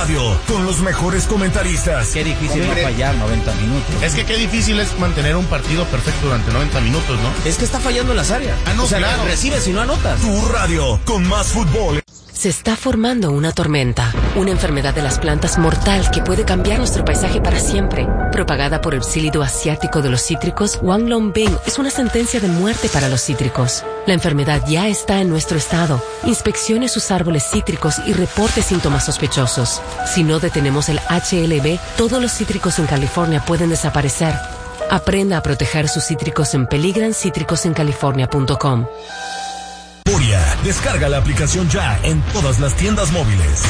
Radio, con los mejores comentaristas. Qué difícil no fallar 90 minutos. Es que qué difícil es mantener un partido perfecto durante 90 minutos, ¿no? Es que está fallando en las áreas. No, o sea, claro. recibes y no anotas. Tu radio, con más fútbol. Se está formando una tormenta, una enfermedad de las plantas mortal que puede cambiar nuestro paisaje para siempre. Propagada por el psílido asiático de los cítricos, Wanglongbing es una sentencia de muerte para los cítricos. La enfermedad ya está en nuestro estado. Inspeccione sus árboles cítricos y reporte síntomas sospechosos. Si no detenemos el HLB, todos los cítricos en California pueden desaparecer. Aprenda a proteger sus cítricos en peligranCítricosencalifornia.com. Descarga la aplicación ya en todas las tiendas móviles.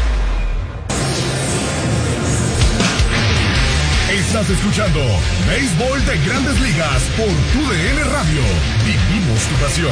Estás escuchando Béisbol de Grandes Ligas por TUDN Radio. Vivimos tu pasión.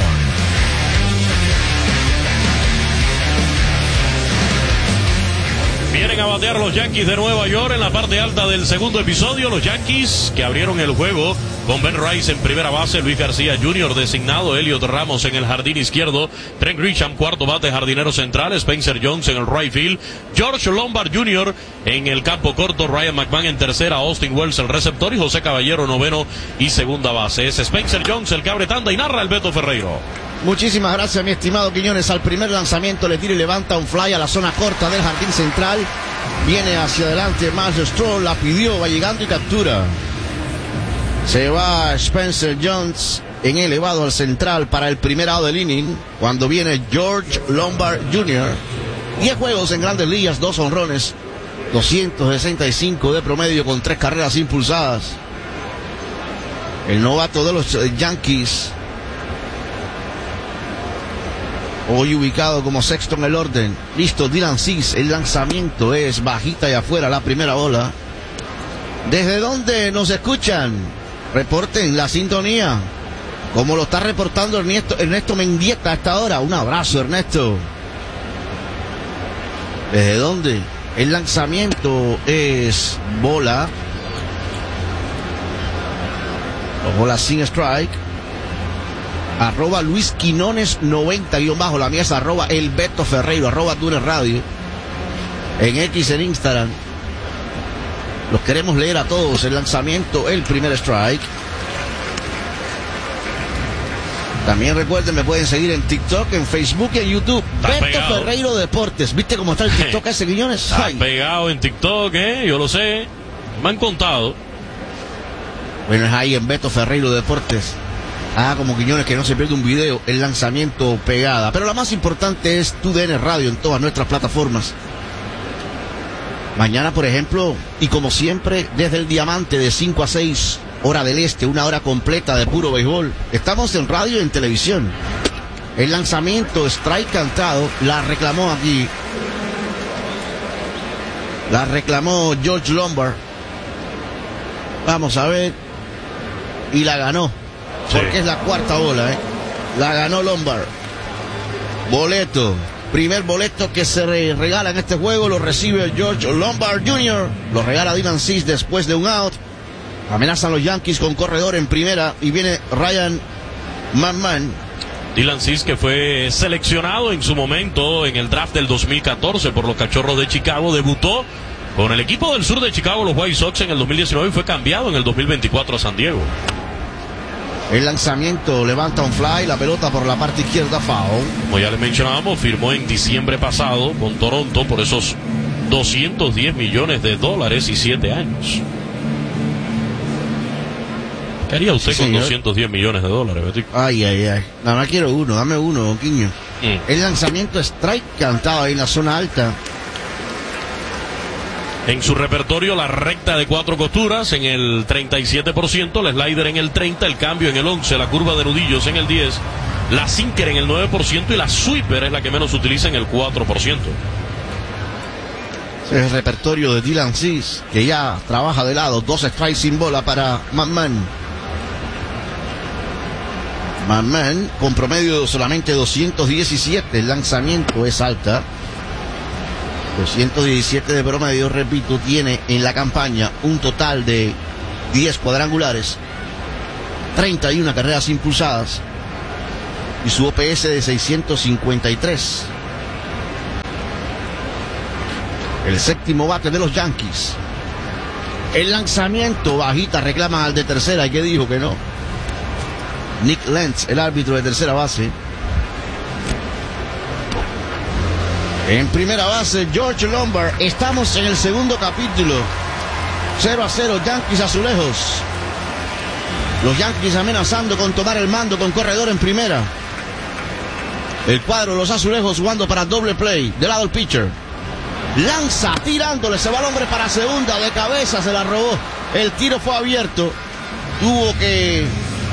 Vienen a batear los Yankees de Nueva York en la parte alta del segundo episodio. Los Yankees que abrieron el juego con Ben Rice en primera base, Luis García Jr. designado, Elliot Ramos en el jardín izquierdo, Trent Grisham cuarto bate, jardinero central, Spencer Jones en el right field, George Lombard Jr. en el campo corto, Ryan McMahon en tercera, Austin Wells el receptor y José Caballero noveno y segunda base. Es Spencer Jones el que abre tanda y narra el Beto Ferreiro. Muchísimas gracias, mi estimado Quiñones. Al primer lanzamiento le tira y levanta un fly a la zona corta del jardín central. Viene hacia adelante Miles Stroll, la pidió, va llegando y captura. Se va Spencer Jones en elevado al central para el primer out del inning. Cuando viene George Lombard Jr. 10 juegos en Grandes Ligas, 2 honrones, 265 de promedio con 3 carreras impulsadas. El novato de los Yankees, hoy ubicado como sexto en el orden. Listo, Dylan Cease. El lanzamiento es bajita y afuera, la primera bola. ¿Desde dónde nos escuchan? Reporten la sintonía, como lo está reportando Ernesto Mendieta hasta ahora. Un abrazo, Ernesto. ¿Desde dónde? El lanzamiento es bola. Bola sin strike. Arroba Luis Quinones 90 _ la mía es arroba el Beto Ferreiro, arroba TUDN Radio en X, en Instagram. Los queremos leer a todos. El lanzamiento, el primer strike. También recuerden, me pueden seguir en TikTok, en Facebook y en YouTube. Beto pegado. Ferreiro Deportes. ¿Viste cómo está el TikTok ese, Quiñones? Está pegado en TikTok, yo lo sé, me han contado. Bueno, es ahí en Beto Ferreiro Deportes. Como Quiñones, que no se pierde un video. El lanzamiento pegada. Pero la más importante es TUDN Radio en todas nuestras plataformas. Mañana, por ejemplo, y como siempre, desde el Diamante de 5 a 6, hora del este, una hora completa de puro béisbol. Estamos en radio y en televisión. El lanzamiento, strike cantado, la reclamó aquí. La reclamó George Lombard. Vamos a ver. Y la ganó. Porque sí, es la cuarta bola, La ganó Lombard. Boleto. Primer boleto que se regala en este juego. Lo recibe George Lombard Jr. Lo regala Dylan Cease después de un out. Amenazan los Yankees con corredor en primera. Y viene Ryan McMahon. Dylan Cease, que fue seleccionado en su momento en el draft del 2014 por los Cachorros de Chicago. Debutó con el equipo del sur de Chicago, los White Sox, en el 2019 y fue cambiado en el 2024 a San Diego. El lanzamiento levanta un fly, la pelota por la parte izquierda, foul. Como ya les mencionábamos, firmó en diciembre pasado con Toronto por esos $210 millones y 7 años. ¿Qué haría usted con $210 millones, Beto? Ay. Nada más quiero uno, dame uno, Quiño. El lanzamiento strike cantado ahí en la zona alta. En su repertorio, la recta de 4 costuras en el 37%, la slider en el 30%, el cambio en el 11%, la curva de nudillos en el 10%, la sinker en el 9% y la sweeper es la que menos utiliza en el 4%. Es el repertorio de Dylan Cease, que ya trabaja de lado. 2 strikes sin bola para McMahon. McMahon con promedio de solamente 217. El lanzamiento es alta. 217 de promedio, repito, tiene en la campaña un total de 10 cuadrangulares, 31 carreras impulsadas y su OPS de 653. El séptimo bate de los Yankees. El lanzamiento bajita, reclaman al de tercera, y que dijo que no. Nick Lentz, el árbitro de tercera base. En primera base, George Lombard. Estamos en el segundo capítulo. 0-0, Yankees Azulejos. Los Yankees amenazando con tomar el mando con corredor en primera. El cuadro, los Azulejos jugando para doble play. De lado el pitcher. Lanza, tirándole, se va el hombre para segunda, de cabeza se la robó. El tiro fue abierto. Tuvo que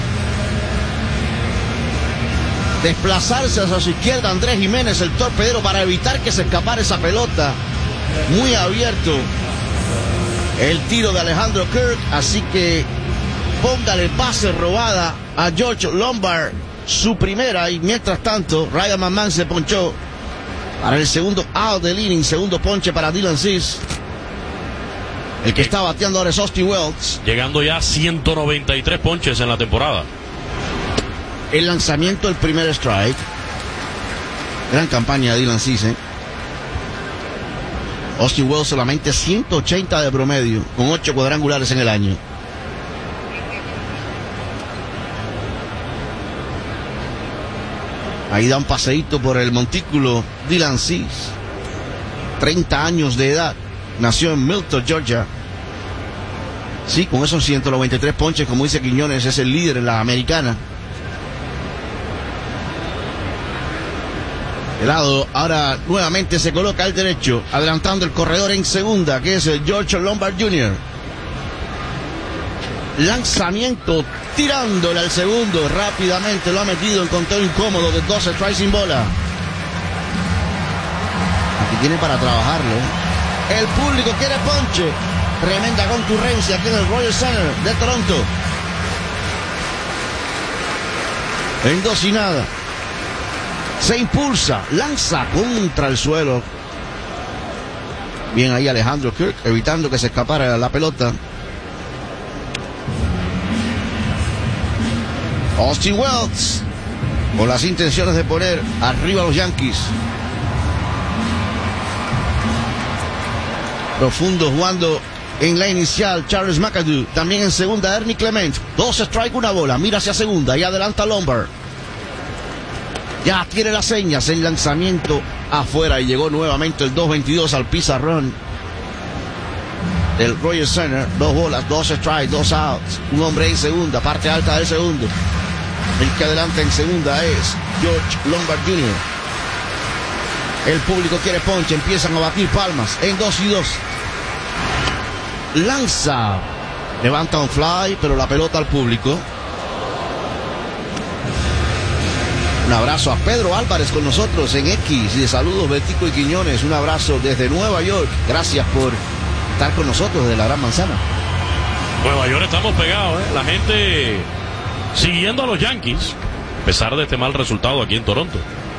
desplazarse hacia su izquierda Andrés Jiménez, el torpedero, para evitar que se escapara esa pelota. Muy abierto el tiro de Alejandro Kirk, así que póngale base robada a George Lombard, su primera, y mientras tanto Ryan McMahon se ponchó para el segundo out del inning, segundo ponche para Dylan Cease. El que está bateando ahora es Austin Wells. Llegando ya a 193 ponches en la temporada. El lanzamiento, el primer strike. Gran campaña de Dylan Cease, Austin Wells solamente 180 de promedio, con 8 cuadrangulares en el año. Ahí da un paseíto por el montículo Dylan Cease. 30 años de edad. Nació en Milton, Georgia. Sí, con esos 193 ponches, como dice Quiñones, es el líder en la americana. De lado, ahora nuevamente se coloca al derecho, adelantando el corredor en segunda, que es el George Lombard Jr. Lanzamiento, tirándole al segundo, rápidamente lo ha metido en conteo incómodo de 12 strikes sin bola. Aquí tiene para trabajarlo. El público quiere ponche. Tremenda concurrencia aquí en el Royal Center de Toronto. En 2-0. Se impulsa, lanza contra el suelo. Bien ahí Alejandro Kirk, evitando que se escapara la pelota. Austin Wells, con las intenciones de poner arriba a los Yankees. Profundo jugando en la inicial Charles McAdoo. También en segunda Ernie Clement. 2 strikes, 1 bola. Mira hacia segunda y adelanta Lombard. Ya tiene las señas, el lanzamiento afuera, y llegó nuevamente el 2-22 al pizarrón del Royal Center. 2 bolas, 2 strikes, 2 outs. Un hombre en segunda, parte alta del segundo. El que adelanta en segunda es George Lombard Jr. El público quiere ponche, empiezan a batir palmas en 2-2. Lanza, levanta un fly, pero la pelota al público. Un abrazo a Pedro Álvarez con nosotros en X, y de saludos Betico y Quiñones. Un abrazo desde Nueva York. Gracias por estar con nosotros desde la Gran Manzana. Nueva York estamos pegados, la gente siguiendo a los Yankees, a pesar de este mal resultado aquí en Toronto.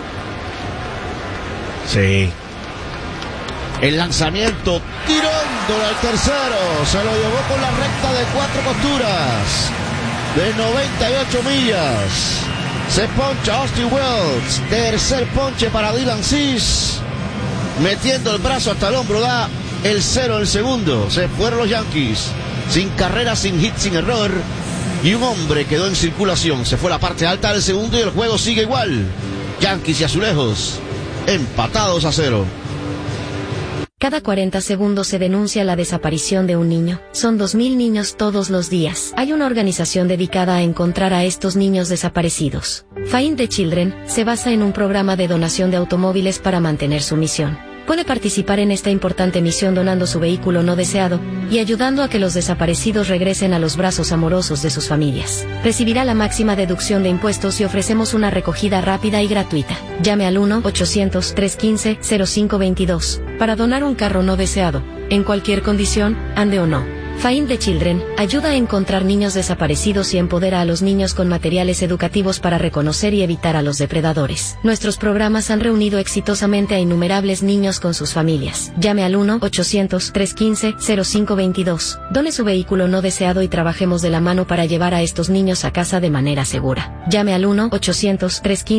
Sí. El lanzamiento, tirándole al tercero. Se lo llevó con la recta de 4 costuras, de 98 millas. Se poncha Austin Wells. Tercer ponche para Dylan Cease. Metiendo el brazo hasta el hombro, da el 0 el segundo. Se fueron los Yankees. Sin carrera, sin hit, sin error. Y un hombre quedó en circulación. Se fue la parte alta del segundo y el juego sigue igual. Yankees y Azulejos empatados a 0. Cada 40 segundos se denuncia la desaparición de un niño. Son 2.000 niños todos los días. Hay una organización dedicada a encontrar a estos niños desaparecidos. Find the Children se basa en un programa de donación de automóviles para mantener su misión. Puede participar en esta importante misión donando su vehículo no deseado y ayudando a que los desaparecidos regresen a los brazos amorosos de sus familias. Recibirá la máxima deducción de impuestos y ofrecemos una recogida rápida y gratuita. Llame al 1-800-315-0522 para donar un carro no deseado, en cualquier condición, ande o no. Find the Children ayuda a encontrar niños desaparecidos y empodera a los niños con materiales educativos para reconocer y evitar a los depredadores. Nuestros programas han reunido exitosamente a innumerables niños con sus familias. Llame al 1-800-315-0522. Done su vehículo no deseado y trabajemos de la mano para llevar a estos niños a casa de manera segura. Llame al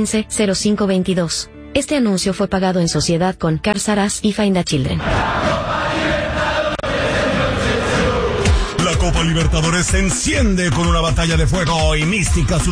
1-800-315-0522. Este anuncio fue pagado en sociedad con Cars R Us y Find the Children. Copa Libertadores se enciende con una batalla de fuego y mística